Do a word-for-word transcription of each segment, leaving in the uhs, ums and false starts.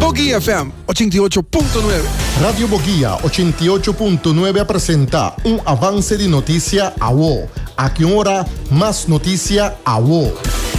Boguía F M ochenta y ocho punto nueve. Radio Boguía ochenta y ocho punto nueve presenta un avance de noticia a vos. A qué hora más noticia a vos.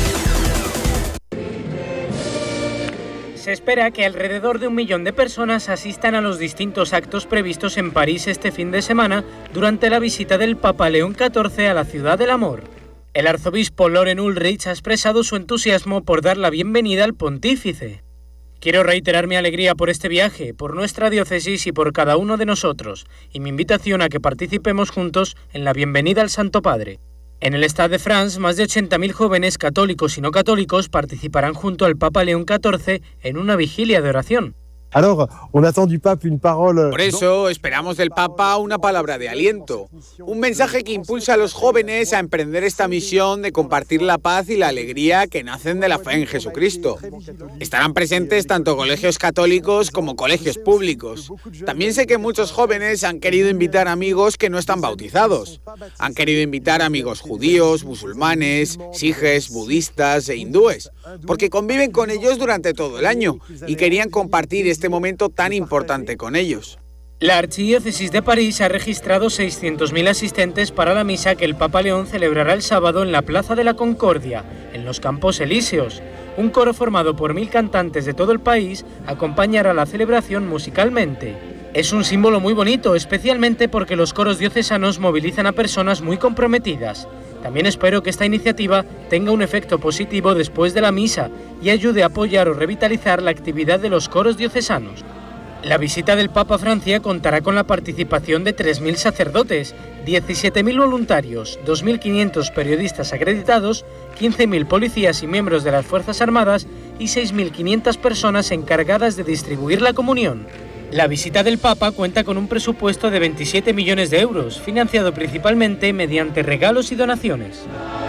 Se espera que alrededor de un millón de personas asistan a los distintos actos previstos en París este fin de semana durante la visita del Papa León catorce a la Ciudad del Amor. El arzobispo Loren Ulrich ha expresado su entusiasmo por dar la bienvenida al pontífice. Quiero reiterar mi alegría por este viaje, por nuestra diócesis y por cada uno de nosotros, y mi invitación a que participemos juntos en la bienvenida al Santo Padre. En el Stade de France, más de ochenta mil jóvenes católicos y no católicos participarán junto al Papa León catorce en una vigilia de oración. Alors, on attend du pape une parole. Por eso esperamos del Papa una palabra de aliento, un mensaje que impulsa a los jóvenes a emprender esta misión de compartir la paz y la alegría que nacen de la fe en Jesucristo. Estarán presentes tanto colegios católicos como colegios públicos. También sé que muchos jóvenes han querido invitar amigos que no están bautizados. Han querido invitar amigos judíos, musulmanes, sijes, budistas e hindúes, porque conviven con ellos durante todo el año y querían compartir este momento tan importante con ellos. La Archidiócesis de París ha registrado seiscientos mil asistentes para la misa que el Papa León celebrará el sábado en la Plaza de la Concordia, en los Campos Elíseos. Un coro formado por mil cantantes de todo el país acompañará la celebración musicalmente. Es un símbolo muy bonito, especialmente porque los coros diocesanos movilizan a personas muy comprometidas. También espero que esta iniciativa tenga un efecto positivo después de la misa y ayude a apoyar o revitalizar la actividad de los coros diocesanos. La visita del Papa a Francia contará con la participación de tres mil sacerdotes, diecisiete mil voluntarios, dos mil quinientos periodistas acreditados, quince mil policías y miembros de las Fuerzas Armadas y seis mil quinientas personas encargadas de distribuir la comunión. La visita del Papa cuenta con un presupuesto de veintisiete millones de euros, financiado principalmente mediante regalos y donaciones.